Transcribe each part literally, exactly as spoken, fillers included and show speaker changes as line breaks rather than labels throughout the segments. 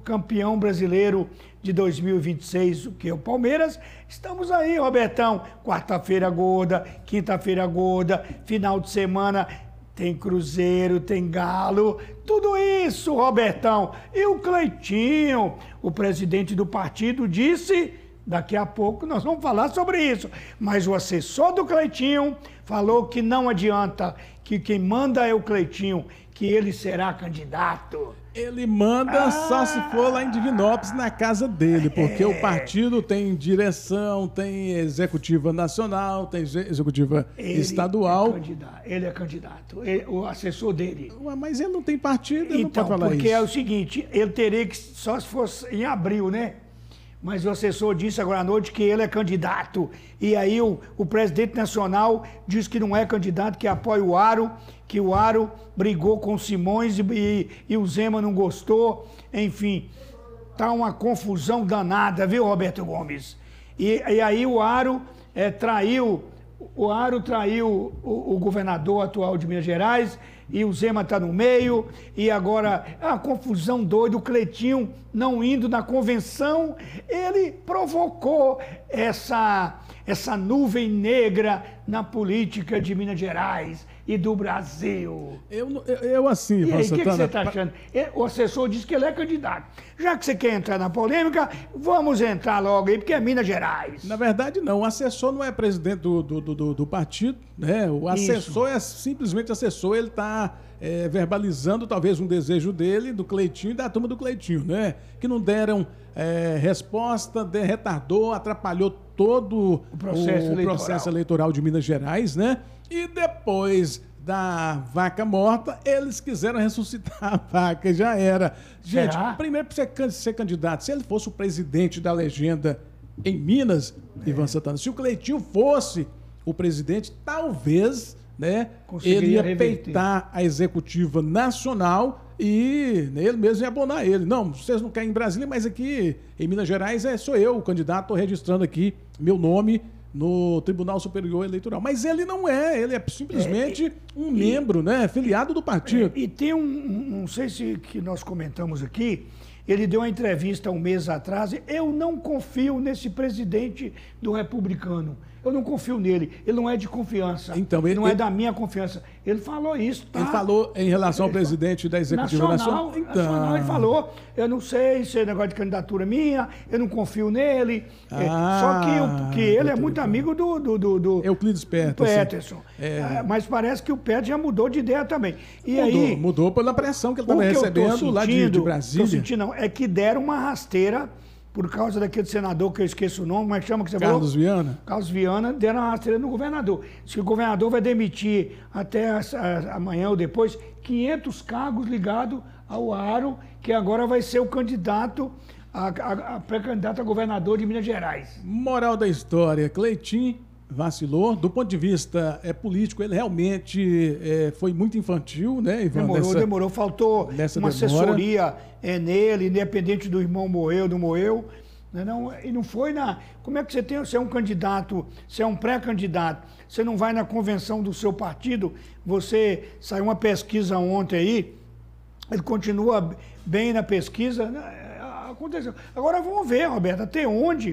campeão brasileiro de dois mil e vinte e seis, que é o Palmeiras. Estamos aí, Robertão. Quarta-feira gorda, quinta-feira gorda, final de semana tem Cruzeiro, tem Galo, tudo isso, Robertão. E o Cleitinho, o presidente do partido, disse... Daqui a pouco nós vamos falar sobre isso. Mas o assessor do Cleitinho falou que não adianta, que quem manda é o Cleitinho, que ele será candidato.
Ele manda ah, só se for lá em Divinópolis, na casa dele, porque é, o partido tem direção, tem executiva nacional, tem executiva
ele
estadual.
É candidato, ele é candidato, ele, o assessor dele.
Ué, mas ele não tem partido, ele
então,
não pode falar
porque
isso.
é o seguinte, ele teria que, só se fosse em abril, né? Mas o assessor disse agora à noite que ele é candidato. E aí o, o presidente nacional diz que não é candidato, que apoia o Aro, que o Aro brigou com o Simões e, e, e o Zema não gostou. Enfim, tá uma confusão danada, viu, Roberto Gomes? E, e aí o Aro é, traiu, o Aro traiu o, o governador atual de Minas Gerais, e o Zema está no meio, e agora a confusão doida, o Cleitinho não indo na convenção, ele provocou essa, essa nuvem negra na política de Minas Gerais e do Brasil.
Eu, eu, eu assim,
e aí, o que, que você está achando? O assessor disse que ele é candidato. Já que você quer entrar na polêmica, vamos entrar logo aí, porque é Minas Gerais.
Na verdade, não. O assessor não é presidente do, do, do, do partido, né? O assessor Isso. é simplesmente assessor, ele está é, verbalizando talvez um desejo dele, do Cleitinho e da turma do Cleitinho, né? Que não deram é, resposta, de, retardou, atrapalhou todo
o, processo,
o
eleitoral.
processo eleitoral de Minas Gerais, né? E depois da vaca morta, eles quiseram ressuscitar a vaca, já era. Gente,
Será?
primeiro para você ser candidato, se ele fosse o presidente da legenda em Minas, é. Ivan Santana, se o Cleitinho fosse o presidente, talvez, né, ele ia reverter. Peitar a executiva nacional e ele mesmo ia abonar ele. Não, vocês não querem em Brasília, mas aqui em Minas Gerais é, sou eu o candidato, estou registrando aqui meu nome no Tribunal Superior Eleitoral. Mas ele não é, ele é simplesmente é, e, um membro, e, né, filiado do partido.
É, e tem um, não sei se que nós comentamos aqui, ele deu uma entrevista um mês atrás, eu não confio nesse presidente do Republicano. Eu não confio nele, ele não é de confiança,
então, ele
não
ele,
é da minha confiança. Ele falou isso, tá?
Ele falou em relação ao presidente da Executiva
Nacional.
Nacional?
Então. Nacional, ele falou, eu não sei se é negócio de candidatura minha, eu não confio nele.
Ah,
Só que, o, que ele é muito amigo do... do, do, do
Euclides Peterson.
Peterson. É. Mas parece que o Peterson já mudou de ideia também. E
mudou,
aí,
mudou pela pressão que ele estava recebendo sentindo, lá de, de Brasília.
Estou sentindo, não, é que deram uma rasteira por causa daquele senador que eu esqueço o nome, como é que chama que você falou?
Carlos Viana.
Carlos Viana, deram uma rasteira no governador. Se o governador vai demitir até a, a, amanhã ou depois quinhentos cargos ligados ao Aro, que agora vai ser o candidato, a, a, a pré-candidato a governador de Minas Gerais.
Moral da história, Cleitinho vacilou. Do ponto de vista é, político, ele realmente é, foi muito infantil, né, Ivan?
Demorou,
nessa,
demorou. Faltou uma
demora.
assessoria é, nele, independente do irmão morreu, não morreu. Né, não, e não foi na... Como é que você tem... Você é um candidato, você é um pré-candidato, você não vai na convenção do seu partido, você... Saiu uma pesquisa ontem aí, ele continua bem na pesquisa. Né, aconteceu. Agora vamos ver, Roberto, até onde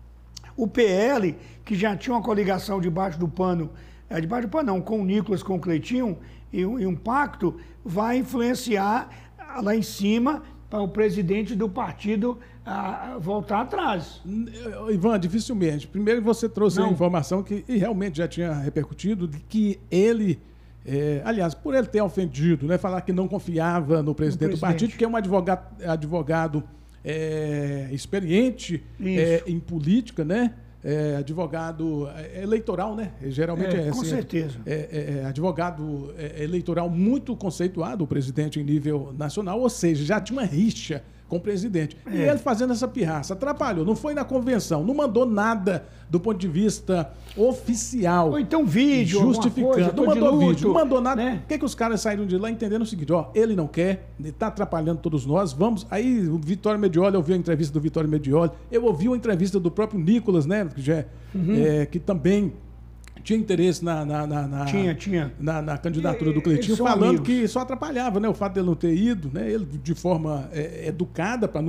o P L, que já tinha uma coligação debaixo do pano, é, debaixo do pano não, com o Nicolas, com o Cleitinho, e, e um pacto, vai influenciar lá em cima para o presidente do partido a, a voltar atrás.
Ivan, dificilmente. Primeiro você trouxe
não.
a informação que e realmente já tinha repercutido, de que ele, é, aliás, por ele ter ofendido, né, falar que não confiava no presidente, no presidente. do partido, que é um advogado, advogado é, experiente é, em política, né? É, advogado eleitoral, né? Geralmente é,
é
assim.
Com certeza.
É, é, é advogado eleitoral muito conceituado, o presidente em nível nacional, ou seja, já tinha uma rixa com o presidente. É. E ele fazendo essa pirraça, atrapalhou, não foi na convenção, não mandou nada do ponto de vista oficial.
Ou então vídeo,
justificando,
coisa,
não mandou
luto,
vídeo, não mandou nada.
Né?
Por que, que os caras saíram de lá entendendo o seguinte, ó, ele não quer, ele está atrapalhando todos nós, vamos... Aí o Vitório Medioli, eu ouvi a entrevista do Vitório Medioli, eu ouvi uma entrevista do próprio Nicolas, né, que, já, uhum. é, que também tinha interesse na, na, na, na,
tinha, tinha.
na, na candidatura do Cleitinho, falando amigos. que só atrapalhava, né, o fato dele não ter ido, né, ele de forma é, educada para